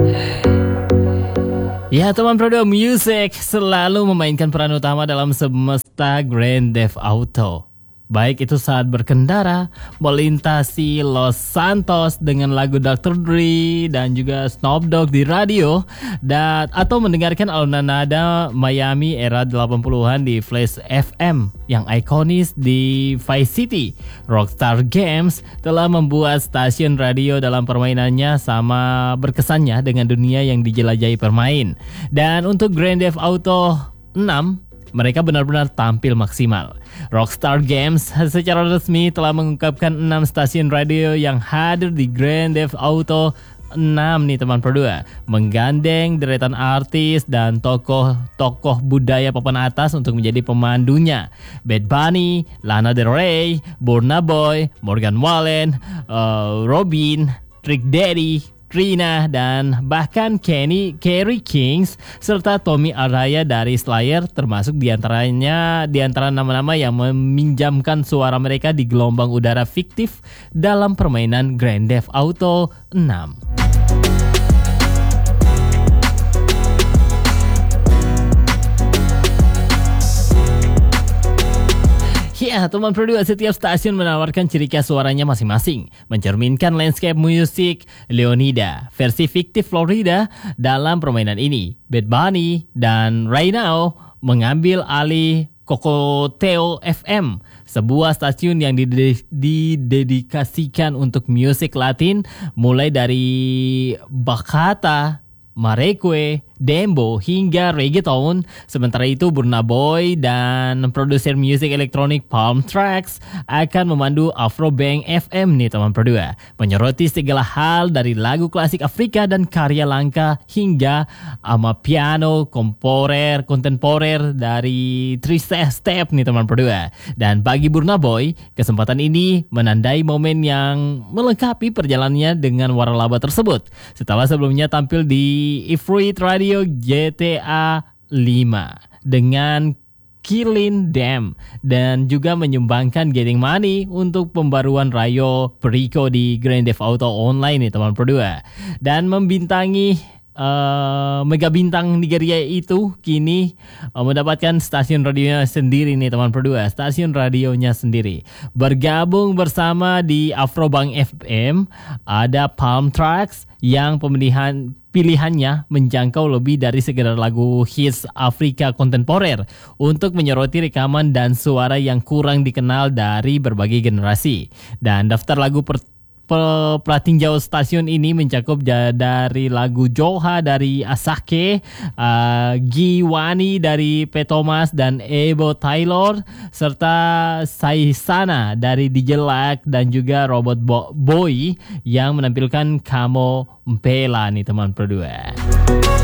Ya teman Prodo Music selalu memainkan peran utama dalam semesta Grand Theft Auto. Baik itu saat berkendara, melintasi Los Santos dengan lagu Dr. Dre dan juga Snoop Dogg di radio, dan atau mendengarkan alunan nada Miami era 80-an di Flash FM yang ikonis di Vice City. Rockstar Games telah membuat stasiun radio dalam permainannya sama berkesannya dengan dunia yang dijelajahi permain. Dan untuk Grand Theft Auto 6, mereka benar-benar tampil maksimal. Rockstar Games secara resmi telah mengungkapkan 6 stasiun radio yang hadir di Grand Theft Auto 6 nih teman Pro2, menggandeng deretan artis dan tokoh-tokoh budaya papan atas untuk menjadi pemandunya. Bad Bunny, Lana Del Rey, Burna Boy, Morgan Wallen, Robin, Trick Daddy, Trina, dan bahkan Kerry Kings serta Tommy Araya dari Slayer termasuk di antara nama-nama yang meminjamkan suara mereka di gelombang udara fiktif dalam permainan Grand Theft Auto 6. Ya, teman Pro2, setiap stasiun menawarkan ciri khas suaranya masing-masing, mencerminkan landscape musik Leonida, versi fiktif Florida dalam permainan ini. Bad Bunny dan Right Now mengambil alih Cocoteo FM, sebuah stasiun yang didedikasikan untuk musik Latin, mulai dari bachata, merengue, dembo hingga reggaeton. Sementara itu Burna Boy dan produser musik elektronik Palm Tracks akan memandu Afrobank FM nih teman Pro2, menyoroti segala hal dari lagu klasik Afrika dan karya langka hingga amapiano kontemporer dari Three Step nih teman Pro2. Dan bagi Burna Boy, kesempatan ini menandai momen yang melengkapi perjalanannya dengan waralaba tersebut setelah sebelumnya tampil di Ifrit Radio GTA 5 dengan Killing Them dan juga menyumbangkan Getting Money untuk pembaruan Rayo Perico di Grand Theft Auto Online nih teman Pro2, dan membintangi mega bintang Nigeria itu kini mendapatkan stasiun radionya sendiri nih teman Pro2, stasiun radionya sendiri. Bergabung bersama di Afrobank FM ada Palm Tracks yang pilihannya menjangkau lebih dari sekedar lagu hits Afrika kontemporer untuk menyoroti rekaman dan suara yang kurang dikenal dari berbagai generasi. Dan daftar lagu pratinjau stasiun ini mencakup dari lagu Joha dari Asake, Giwani dari P. Thomas dan Ebo Taylor, serta Saisana dari DJ Lack dan juga Robot Boy yang menampilkan Kamo Mpela nih teman Pro2.